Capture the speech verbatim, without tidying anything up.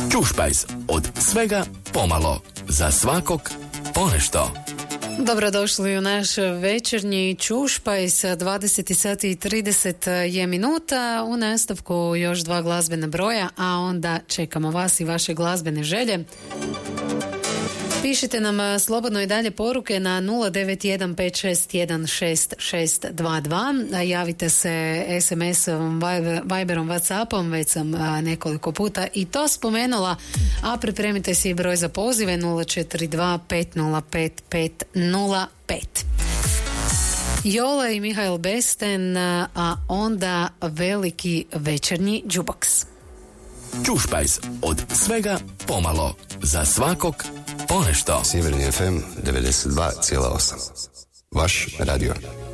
Čušpajz, od svega pomalo, za svakog ponešto. Dobrodošli u naš večernji Čušpajz, dvadeset sati i trideset je minuta, u nastavku još dva glazbena broja, a onda čekamo vas i vaše glazbene želje. Pišite nam slobodno i dalje poruke na nula devet jedan pet šest jedan šest šest dva dva. Javite se es em esom, Viberom, Whatsappom, već sam nekoliko puta i to spomenula, a pripremite si broj za pozive nula četiri dva pet nula pet pet nula pet. Jola i Mihael Besten, a onda veliki večernji džuboks. Čušpajz, od svega pomalo, za svakog ponešto. Sjeverni ef em devedeset dva zarez osam. Vaš radio.